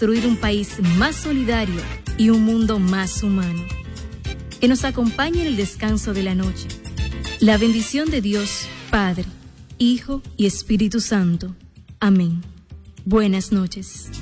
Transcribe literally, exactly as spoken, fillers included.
construir un país más solidario y un mundo más humano. Que nos acompañe en el descanso de la noche. La bendición de Dios, Padre, Hijo y Espíritu Santo. Amén. Buenas noches.